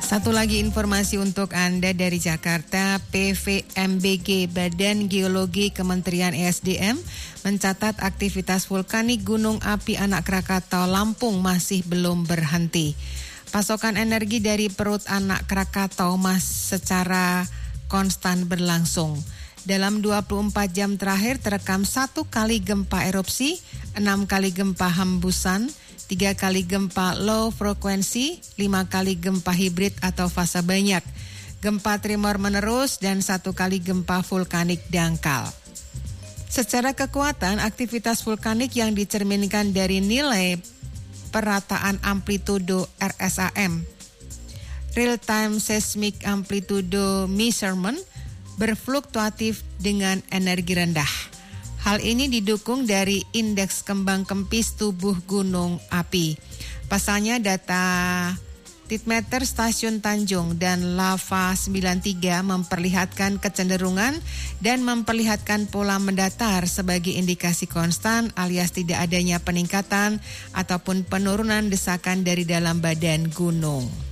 Satu lagi informasi untuk Anda dari Jakarta, PVMBG Badan Geologi Kementerian ESDM mencatat aktivitas vulkanik Gunung Api Anak Krakatau Lampung masih belum berhenti. Pasokan energi dari perut Anak Krakatau secara konstan berlangsung. Dalam 24 jam terakhir terekam 1 kali gempa erupsi, 6 kali gempa hembusan, 3 kali gempa low frekuensi, 5 kali gempa hibrid atau fase banyak, gempa tremor menerus, dan 1 kali gempa vulkanik dangkal. Secara kekuatan, aktivitas vulkanik yang dicerminkan dari nilai perataan amplitudo RSAM, Real Time Seismic Amplitude Measurement, berfluktuatif dengan energi rendah. Hal ini didukung dari indeks kembang kempis tubuh gunung api. Pasalnya data Timeter Stasiun Tanjung dan Lava 93 memperlihatkan kecenderungan dan memperlihatkan pola mendatar sebagai indikasi konstan alias tidak adanya peningkatan ataupun penurunan desakan dari dalam badan gunung.